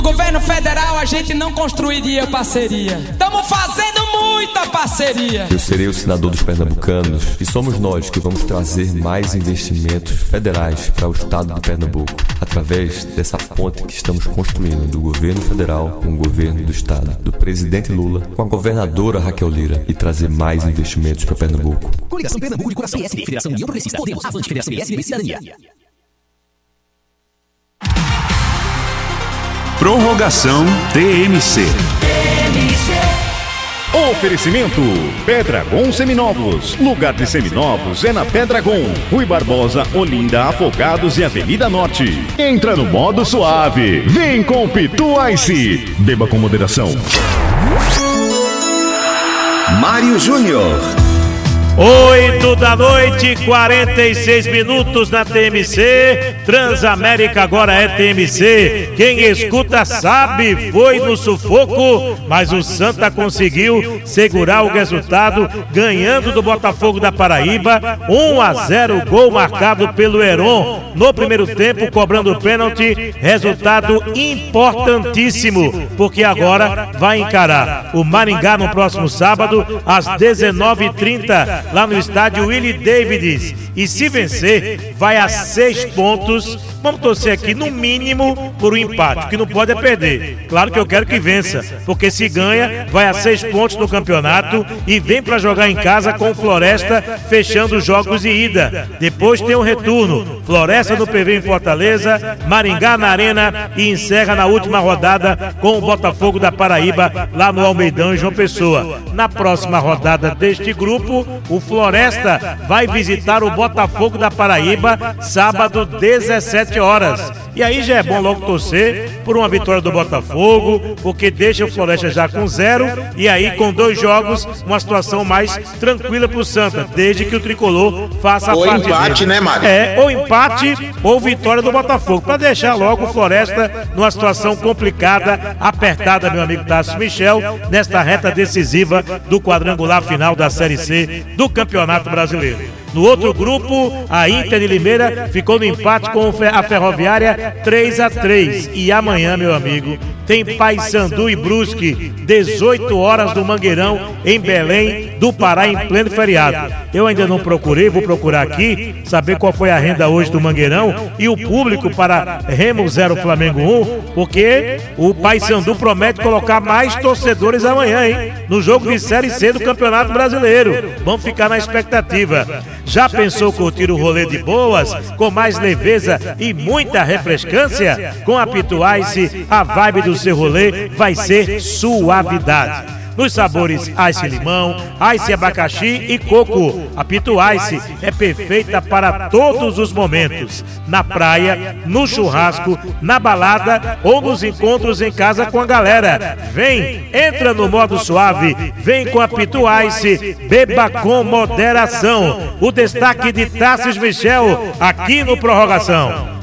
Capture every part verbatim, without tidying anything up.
Governo federal, a gente não construiria parceria. Estamos fazendo muita parceria. Eu serei o senador dos pernambucanos e somos nós que vamos trazer mais investimentos federais para o estado de Pernambuco, através dessa ponte que estamos construindo do governo federal com o governo do estado, do presidente Lula com a governadora Raquel Lira, e trazer mais investimentos para Pernambuco. Coligação Pernambuco de Coração, P S D, Federação União Progressista, Podemos, Avante, Federação P S D e Cidadania. Prorrogação T M C. Oferecimento Pedragon Seminovos. Lugar de seminovos é na Pedragon. Rui Barbosa, Olinda, Afogados e Avenida Norte. Entra no modo suave. Vem com Pitu Ice. Beba com moderação. Mário Júnior. oito da noite, quarenta e seis minutos na T M C. Transamérica agora é T M C. Quem escuta sabe, foi no sufoco, mas o Santa conseguiu segurar o resultado, ganhando do Botafogo da Paraíba. um a zero, gol marcado pelo Heron no primeiro tempo, cobrando o pênalti. Resultado importantíssimo, porque agora vai encarar o Maringá no próximo sábado, às dezenove e trinta. Lá no estádio Willie Davids, e se vencer, vai a seis pontos. Vamos torcer aqui, no mínimo, por um empate, o que não pode é perder. Claro que eu quero que vença, porque se ganha, vai a seis pontos no campeonato e vem para jogar em casa com o Floresta, fechando os jogos de ida. Depois tem um retorno, Floresta no P V em Fortaleza, Maringá na Arena, e encerra na última rodada com o Botafogo da Paraíba, lá no Almeidão, em João Pessoa. Na próxima rodada deste grupo, o Floresta vai visitar o Botafogo da Paraíba, sábado, dezessete horas. E aí já é bom logo torcer por uma vitória do Botafogo, porque deixa o Floresta já com zero, e aí com dois jogos, uma situação mais tranquila pro Santa, desde que o Tricolor faça a ou parte empate, dele. né, Mário? É, ou empate ou vitória do Botafogo, para deixar logo o Floresta numa situação complicada, apertada, meu amigo Tássio Michel, nesta reta decisiva do quadrangular final da Série C do Campeonato Brasileiro. No outro grupo, a Inter de Limeira ficou no empate com a Ferroviária três a três. E amanhã, meu amigo, tem Paysandu e Brusque, dezoito horas do Mangueirão, em Belém do Pará, em pleno feriado. Eu ainda não procurei, vou procurar aqui, saber qual foi a renda hoje do Mangueirão e o público para Remo zero Flamengo um, porque o Paysandu promete colocar mais torcedores amanhã, hein? No jogo de Série C do Campeonato Brasileiro. Vamos ficar na expectativa. Já pensou curtir o rolê de boas, com mais leveza e muita refrescância? Com a Pitu Ice, a vibe do seu rolê vai ser suavidade. Nos sabores Ice Limão, Ice Abacaxi e Coco, a Pitu Ice é perfeita para todos os momentos. Na praia, no churrasco, na balada ou nos encontros em casa com a galera. Vem, entra no modo suave, vem com a Pitu Ice, beba com moderação. O destaque de Tássio Michel aqui no Prorrogação.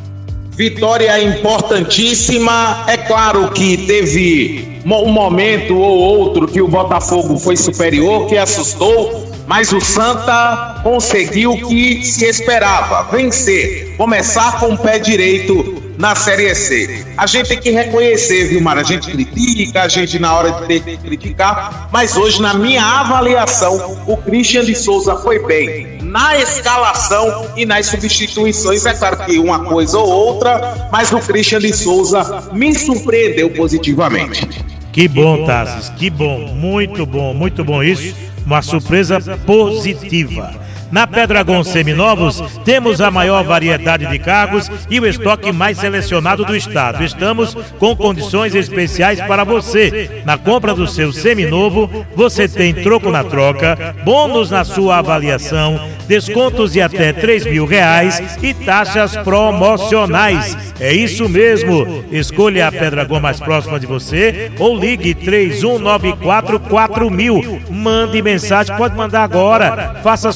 Vitória importantíssima. É claro que teve um momento ou outro que o Botafogo foi superior, que assustou, mas o Santa conseguiu o que se esperava, vencer, começar com o pé direito na Série C. A gente tem que reconhecer, viu, Mara? A gente critica, a gente na hora de ter que criticar, mas hoje, na minha avaliação, o Christian de Souza foi bem na escalação e nas substituições. É claro que uma coisa ou outra, mas o Christian de Souza me surpreendeu positivamente. Que bom, Tassis, que bom, muito bom, muito bom isso, uma surpresa positiva. Na Pedragon Seminovos, temos a maior variedade de carros e o estoque mais selecionado do estado. Estamos com condições especiais para você. Na compra do seu seminovo, você tem troco na troca, bônus na sua avaliação, descontos de até três mil reais e taxas promocionais. É isso mesmo. Escolha a Pedragon mais próxima de você ou ligue três um nove quatro quatro mil. Mande mensagem, pode mandar agora. Faça a sua reserva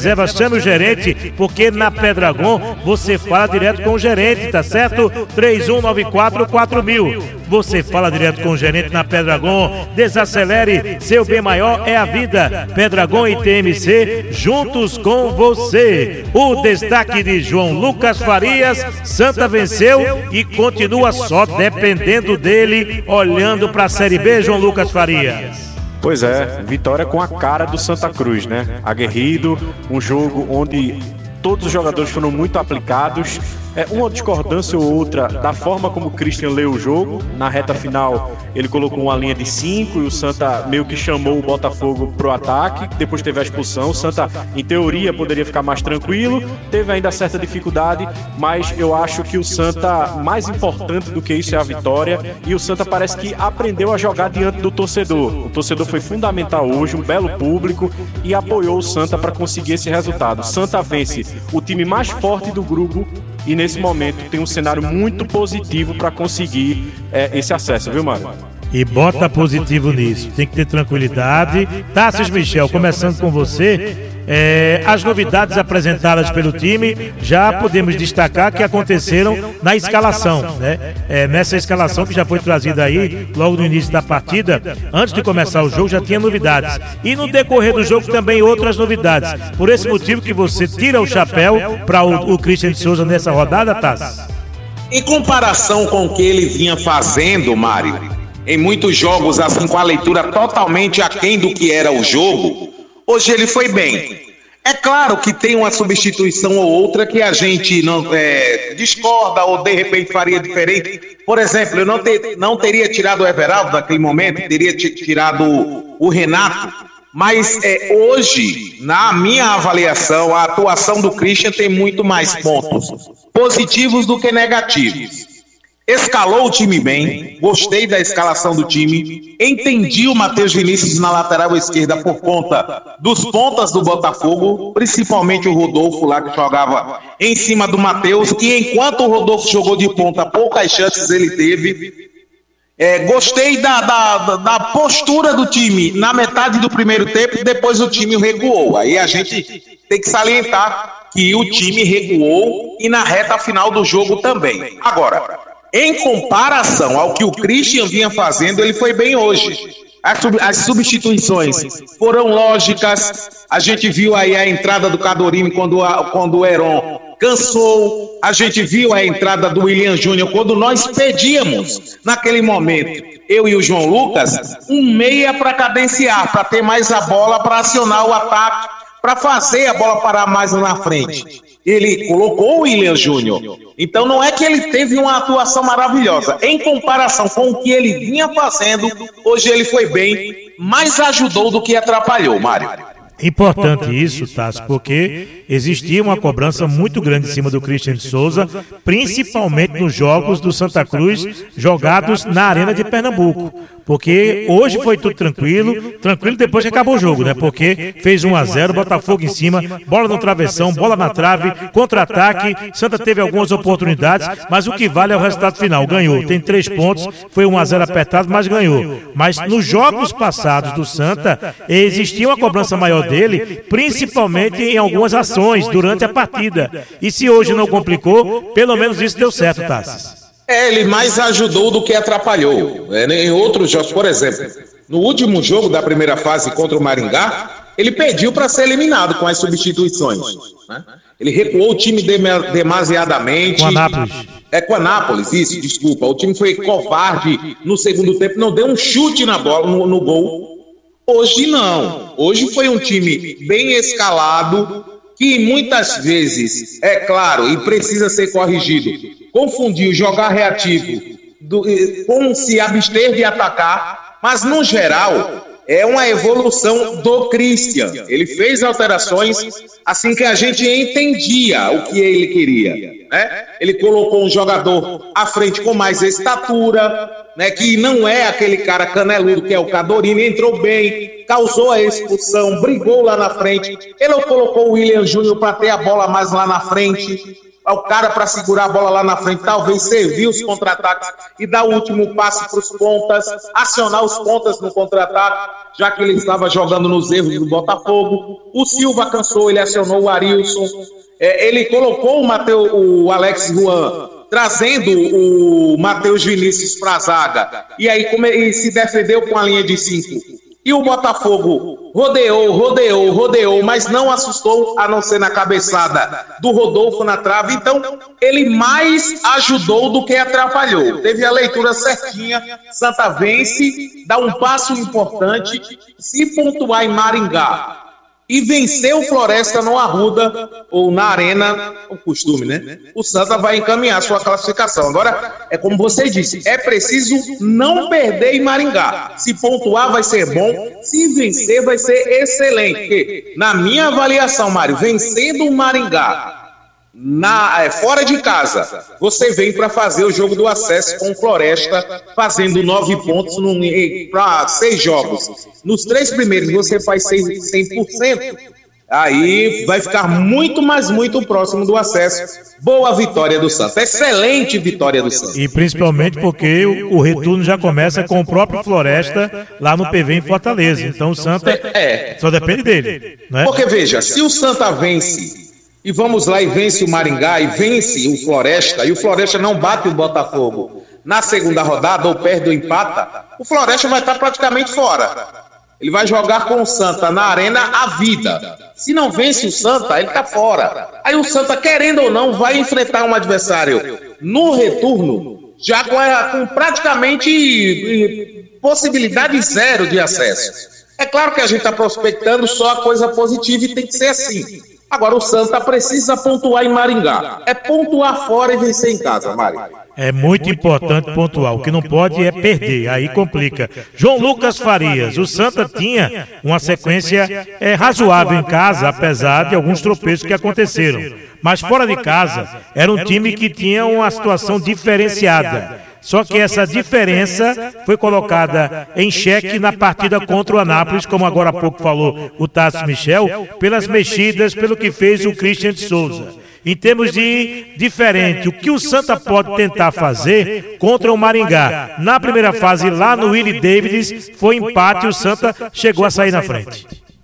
reserva, chame o gerente, porque na Pedragon você fala direto com o gerente, tá certo? três um nove quatro quatro mil. Você fala direto com o gerente na Pedragon. Desacelere, seu bem maior é a vida. Pedragon e T M C juntos com você. O destaque de João Lucas Farias: Santa venceu e continua só dependendo dele, olhando para a Série B, João Lucas Farias. Pois é, vitória com a cara do Santa Cruz, né? Aguerrido, um jogo onde todos os jogadores foram muito aplicados. É, uma discordância ou outra da forma como o Christian leu o jogo. Na reta final, ele colocou uma linha de cinco e o Santa meio que chamou o Botafogo pro ataque. Depois teve a expulsão. O Santa, em teoria, poderia ficar mais tranquilo. Teve ainda certa dificuldade, mas eu acho que o Santa, mais importante do que isso, é a vitória. E o Santa parece que aprendeu a jogar diante do torcedor. O torcedor foi fundamental hoje, um belo público, e apoiou o Santa para conseguir esse resultado. O Santa vence o time mais forte do grupo e nesse momento tem um cenário muito positivo para conseguir é, esse acesso, viu, Mário? E bota positivo nisso, tem que ter tranquilidade. Tássio Michel, começando com você, é, as novidades apresentadas pelo time, já podemos destacar que aconteceram na escalação, né? É, nessa escalação que já foi trazida aí, logo no início da partida, antes de começar o jogo já tinha novidades. E no decorrer do jogo também outras novidades. Por esse motivo que você tira o chapéu para o, o Christian de Souza nessa rodada, Tássio? Em comparação com o que ele vinha fazendo, Mário, em muitos jogos, assim, com a leitura totalmente aquém do que era o jogo, hoje ele foi bem. É claro que tem uma substituição ou outra que a gente não é, discorda ou de repente faria diferente. Por exemplo, eu não, ter, não teria tirado o Everaldo naquele momento, teria tirado o, o Renato, mas é, hoje, na minha avaliação, a atuação do Christian tem muito mais pontos positivos do que negativos. Escalou o time bem, gostei da escalação do time, entendi o Matheus Vinícius na lateral esquerda por conta dos pontas do Botafogo, principalmente o Rodolfo lá que jogava em cima do Matheus, e enquanto o Rodolfo jogou de ponta, poucas chances ele teve. É, gostei da, da, da postura do time na metade do primeiro tempo, depois o time recuou. Aí a gente tem que salientar que o time recuou e na reta final do jogo também. Agora, em comparação ao que o Christian vinha fazendo, ele foi bem hoje. As, sub, as substituições foram lógicas. A gente viu aí a entrada do Cadorini quando, a, quando o Heron cansou. A gente viu a entrada do William Júnior quando nós pedíamos, naquele momento, eu e o João Lucas, um meia para cadenciar, para ter mais a bola, para acionar o ataque, para fazer a bola parar mais lá na frente. Ele colocou o William Júnior. Então não é que ele teve uma atuação maravilhosa. Em comparação com o que ele vinha fazendo, hoje ele foi bem, mais ajudou do que atrapalhou, Mário. Importante isso, Tássio, porque existia uma cobrança muito grande em cima do Christian de Souza, principalmente nos jogos do Santa Cruz jogados na Arena de Pernambuco. Porque hoje foi tudo tranquilo, tranquilo depois que acabou o jogo, né? Porque fez um a zero, Botafogo em cima, bola no travessão, bola na trave, contra-ataque, Santa teve algumas oportunidades, mas o que vale é o resultado final, ganhou, tem três pontos, foi um a zero apertado, mas ganhou. Mas nos jogos passados do Santa, existia uma cobrança maior dele, principalmente em algumas ações durante a partida. E se hoje não complicou, pelo menos isso deu certo, Tássio. É, ele mais ajudou do que atrapalhou. É, em outros jogos, por exemplo, no último jogo da primeira fase contra o Maringá, ele pediu para ser eliminado com as substituições, né? Ele recuou o time demasiadamente. Com a Anápolis. É, com a Anápolis, isso, desculpa. O time foi covarde no segundo tempo, não deu um chute na bola, no, no gol. Hoje não. Hoje foi um time bem escalado, que muitas vezes, é claro, e precisa ser corrigido, confundiu jogar reativo do, com se abster de atacar, mas no geral é uma evolução do Christian. Ele fez alterações assim que a gente entendia o que ele queria, né? Ele colocou um jogador à frente com mais estatura, né, que não é aquele cara caneludo que é o Cadorini, entrou bem, causou a expulsão, brigou lá na frente. Ele colocou o William Júnior para ter a bola mais lá na frente. o cara para segurar a bola lá na frente, talvez servir os contra-ataques e dar o último passe para os pontas, acionar os pontas no contra-ataque, já que ele estava jogando nos erros do Botafogo. O Silva cansou, ele acionou o Arilson, é, ele colocou o, Mateu, o Alex Juan, trazendo o Matheus Vinícius para a zaga, e aí como ele se defendeu com a linha de cinco. E o Botafogo rodeou, rodeou, rodeou, mas não assustou, a não ser na cabeçada do Rodolfo na trave. Então, ele mais ajudou do que atrapalhou. Teve a leitura certinha, Santa vence, dá um passo importante, se pontuar em Maringá e vencer o Floresta no Arruda ou na Arena, o costume, né? O Santa vai encaminhar sua classificação. Agora, é como você disse, é preciso não perder em Maringá. Se pontuar vai ser bom, se vencer vai ser excelente. Porque, na minha avaliação, Mário, vencendo o Maringá na, é, fora de casa, você vem para fazer o jogo do acesso com o Floresta, fazendo nove pontos para seis jogos. Nos três primeiros você faz cem por cento, aí vai ficar muito, mas muito próximo do acesso. Boa vitória do Santa, excelente vitória do Santa. E principalmente porque o, o retorno já começa com o próprio Floresta lá no P V em Fortaleza. Então o Santa é, só depende dele, né? Porque veja, se o Santa vence, e vamos lá e vence o Maringá, e vence o Floresta, e o Floresta não bate o Botafogo na segunda rodada, ou perde ou empata, o Floresta vai estar praticamente fora. Ele vai jogar com o Santa na Arena a vida. Se não vence o Santa, ele está fora. Aí o Santa, querendo ou não, vai enfrentar um adversário no retorno, já com, com praticamente possibilidade zero de acesso. É claro que a gente está prospectando só a coisa positiva e tem que ser assim. Agora o Santa precisa pontuar em Maringá. É pontuar fora e vencer em casa, Mário. É muito importante pontuar. O que não pode é perder. Aí complica. João Lucas Farias. O Santa tinha uma sequência é, razoável em casa, apesar de alguns tropeços que aconteceram. Mas fora de casa, era um time que tinha uma situação diferenciada. Só que essa diferença foi colocada em xeque na partida contra o Anápolis, como agora há pouco falou o Tássio Michel, pelas mexidas, pelo que fez o Christian de Souza. Em termos de diferente, o que o Santa pode tentar fazer contra o Maringá? Na primeira fase, lá no Willie Davids, foi empate e o Santa chegou a sair na frente.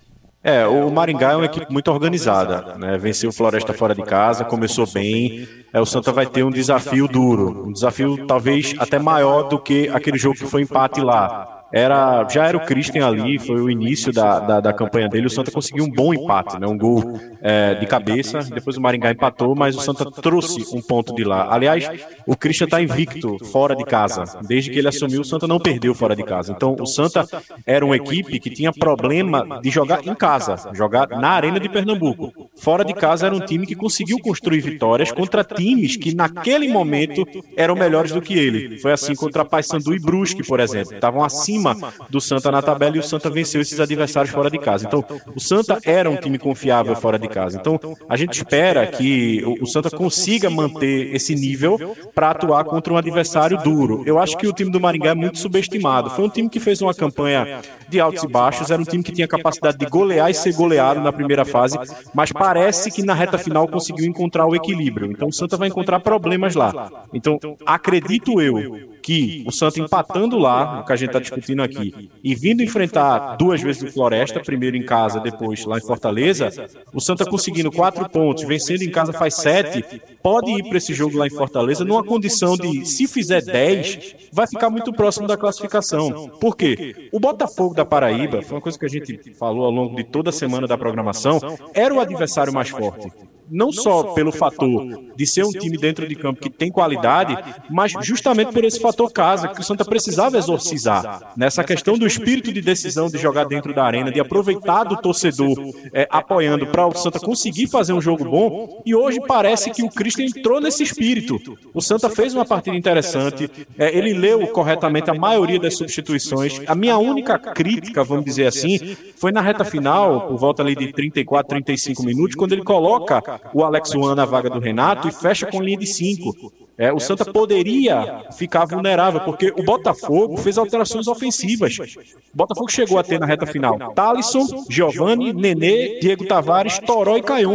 É, o Maringá é uma equipe muito organizada, né? Venceu o Floresta fora de casa, começou bem. É, o Santa vai ter um desafio duro, um desafio talvez até maior do que aquele jogo que foi empate lá. Era, já era o Christian ali, foi o início da, da, da campanha dele. O Santa conseguiu um bom empate, né? Um gol é, de cabeça. Depois o Maringá empatou, mas o Santa trouxe um ponto de lá. Aliás, o Christian está invicto fora de casa. Desde que ele assumiu, o Santa não perdeu fora de casa. Então, o Santa era uma equipe que tinha problema de jogar em casa, jogar na Arena de Pernambuco. Fora de casa era um time que conseguiu construir vitórias contra times que naquele momento eram melhores do que ele. Foi assim contra Paysandu e Brusque, por exemplo. Estavam acima do Santa na tabela e o Santa venceu esses adversários fora de casa. Então, o Santa era um time confiável fora de casa. Então, a gente espera que o Santa consiga manter esse nível para atuar contra um adversário duro. Eu acho que o time do Maringá é muito subestimado. Foi um time que fez uma campanha de altos e baixos, era um time que tinha capacidade de golear e ser goleado na primeira fase, mas parece que na reta final conseguiu encontrar o equilíbrio. Então, o Santa vai encontrar problemas lá. Então, acredito eu que o Santa empatando lá, o que a gente está discutindo aqui, e vindo enfrentar duas vezes o Floresta, primeiro em casa, depois lá em Fortaleza, o Santa conseguindo quatro pontos, vencendo em casa faz sete, pode ir para esse jogo lá em Fortaleza numa condição de, se fizer dez, vai ficar muito próximo da classificação. Por quê? O Botafogo da Paraíba, foi uma coisa que a gente falou ao longo de toda a semana da programação, era o adversário mais forte. Não só pelo fator de ser um time dentro de campo que tem qualidade, mas justamente por esse fator casa, que o Santa precisava exorcizar. Nessa questão do espírito de decisão de jogar dentro da arena, de aproveitar do torcedor é, apoiando para o Santa conseguir fazer um jogo bom, e hoje parece que o Christian entrou nesse espírito. O Santa fez uma partida interessante, é, ele leu corretamente a maioria das substituições. A minha única crítica, vamos dizer assim, foi na reta final, por volta ali de trinta e quatro, trinta e cinco minutos, quando ele coloca o Alex Juan na vaga do Renato e fecha com linha de cinco. É, o Santa poderia ficar vulnerável, porque o Botafogo fez alterações ofensivas. O Botafogo chegou a ter na reta final Thalisson, Giovani, Nenê, Diego Tavares, Toró e Caion.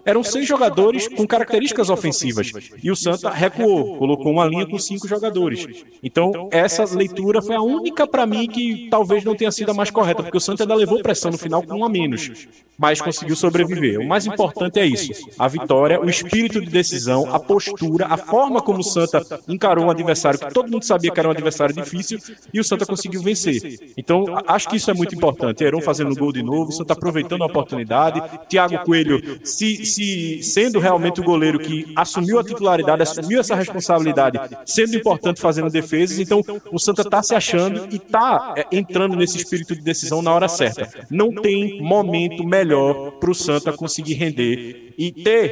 eram seis jogadores com características ofensivas. E o Santa recuou, colocou uma linha com cinco jogadores. Então, essa leitura foi a única para mim que talvez não tenha sido a mais correta, porque o Santa ainda levou pressão no final com um a menos, mas conseguiu sobreviver. O mais importante é isso, a vitória, o espírito de decisão, a postura, a forma como o Santa encarou um adversário que todo mundo sabia que era um adversário difícil, e o Santa conseguiu vencer. Então, acho que isso é muito importante. Heron fazendo gol de novo, o Santa aproveitando a oportunidade, Thiago Coelho se, se, sendo realmente o goleiro que assumiu a titularidade, assumiu essa responsabilidade, sendo importante fazendo defesas. Então, o Santa está se achando e está é, entrando nesse espírito de decisão na hora certa. Não tem momento melhor para o Santa conseguir render e ter